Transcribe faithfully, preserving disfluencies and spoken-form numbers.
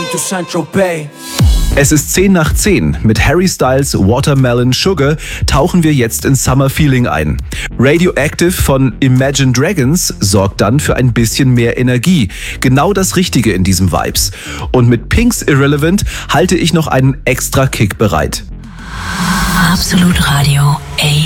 to Saint-Tropez. Es ist zehn nach zehn. Mit Harry Styles Watermelon Sugar tauchen wir jetzt in Summer Feeling ein. Radioactive von Imagine Dragons sorgt dann für ein bisschen mehr Energie. Genau das Richtige in diesem Vibes. Und mit Pink's Irrelevant halte ich noch einen extra Kick bereit. Absolut Radio A